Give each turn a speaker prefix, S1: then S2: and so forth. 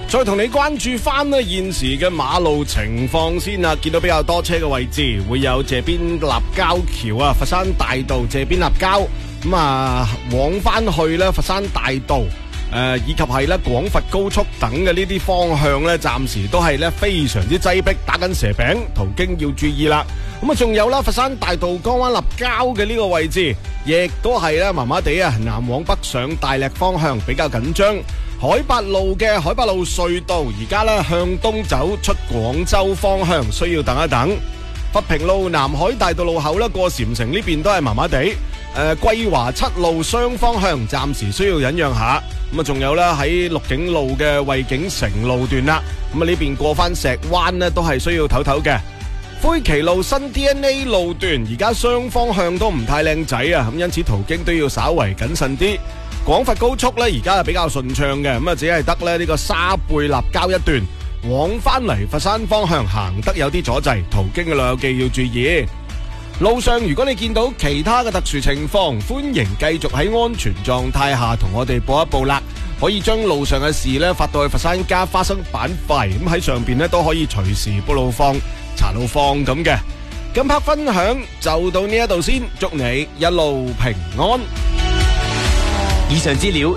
S1: 再同你關注翻呢現時嘅馬路情況先啊，見到比較多車嘅位置會有謝邊立交橋啊、佛山大道謝邊立交咁啊，往翻去咧佛山大道以及係咧廣佛高速等嘅呢啲方向咧，暫時都係咧非常之擠迫，打緊蛇餅，途經要注意啦。咁啊，仲有啦，佛山大道江灣立交嘅呢個位置，亦都係咧麻麻地啊，南往北上大瀝方向比較緊張。海八路嘅海八路隧道，而家咧向東走出廣州方向，需要等一等。佛平路南海大道路口咧過禪城呢邊都係麻麻地。桂華七路雙方向暫時需要忍讓下。咁啊，仲有啦喺綠景路嘅惠景城路段啦。咁啊呢邊過翻石灣呢都係需要唞唞嘅。灰旗路新 DNA 路段而家雙方向都唔太靚仔啊，咁因此途經都要稍為謹慎啲。廣佛高速咧而家係比較順暢嘅，咁啊只係得咧呢個沙貝立交一段往翻嚟佛山方向行得有啲阻滯，途經嘅老友記要注意。路上如果你見到其他嘅特殊情況，歡迎繼續喺安全狀態下同我哋報一報啦。可以將路上嘅事咧發到去佛山家花生板塊，咁喺上邊咧都可以隨時報路況、查路況咁嘅。今刻分享就到呢一度先，祝你一路平安。
S2: 以上資料